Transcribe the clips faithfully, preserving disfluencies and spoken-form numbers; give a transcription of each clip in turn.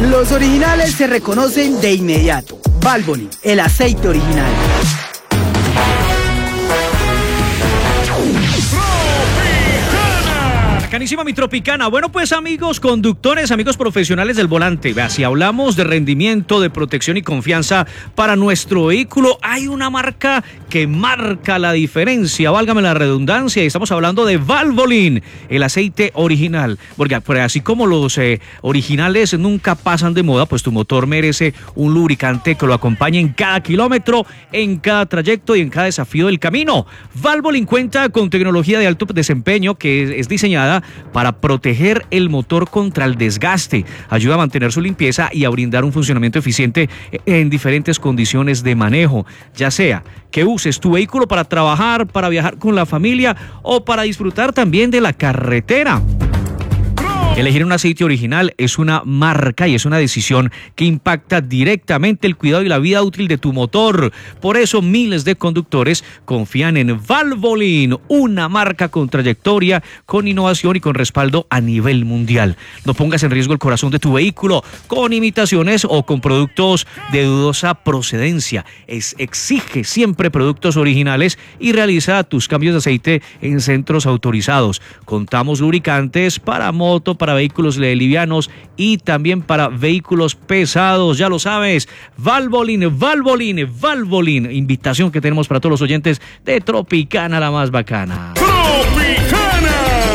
Los originales se reconocen de inmediato. Valvoline, el aceite original. Canísima mi Tropicana. Bueno, pues amigos conductores, amigos profesionales del volante, vea, si hablamos de rendimiento, de protección y confianza para nuestro vehículo, hay una marca que marca la diferencia, válgame la redundancia, y estamos hablando de Valvoline, el aceite original, porque, porque así como los eh, originales nunca pasan de moda, pues tu motor merece un lubricante que lo acompañe en cada kilómetro, en cada trayecto y en cada desafío del camino. Valvoline cuenta con tecnología de alto desempeño que es, es diseñada para proteger el motor contra el desgaste, ayuda a mantener su limpieza y a brindar un funcionamiento eficiente en diferentes condiciones de manejo, ya sea que uses tu vehículo para trabajar, para viajar con la familia o para disfrutar también de la carretera. Elegir un aceite original es una marca y es una decisión que impacta directamente el cuidado y la vida útil de tu motor. Por eso miles de conductores confían en Valvoline, una marca con trayectoria, con innovación y con respaldo a nivel mundial. No pongas en riesgo el corazón de tu vehículo con imitaciones o con productos de dudosa procedencia. Es, exige siempre productos originales y realiza tus cambios de aceite en centros autorizados. Contamos lubricantes para moto, para vehículos livianos y también para vehículos pesados, ya lo sabes. Valvoline, Valvoline, Valvoline. Invitación que tenemos para todos los oyentes de Tropicana, la más bacana. ¡Tropicana!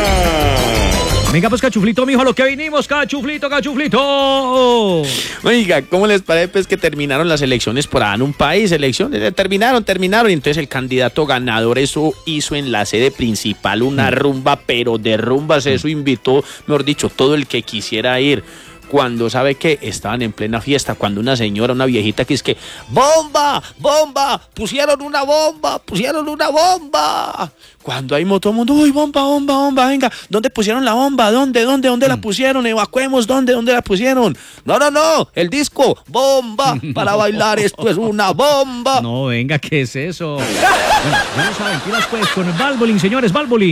Venga pues, cachuflito, mijo, a lo que vinimos, cachuflito, cachuflito. Oiga, ¿cómo les parece pues que terminaron las elecciones por allá en un país? Elecciones, terminaron, terminaron, y entonces el candidato ganador eso hizo en la sede principal una rumba, pero de rumbas, eso invitó, mejor dicho, todo el que quisiera ir. Cuando sabe que estaban en plena fiesta, cuando una señora, una viejita que es que ¡bomba! ¡Bomba! ¡Pusieron una bomba! ¡Pusieron una bomba! Cuando hay todo el mundo, ¡uy, bomba, bomba, bomba! Venga, ¿dónde pusieron la bomba? ¿Dónde, dónde, dónde mm. la pusieron? Evacuemos, ¿dónde, dónde la pusieron? No, no, no, el disco, bomba, para bailar esto es una bomba. No, venga, ¿qué es eso? Bueno, ya lo saben, pilas pues con Valvoline, señores, Valvoline.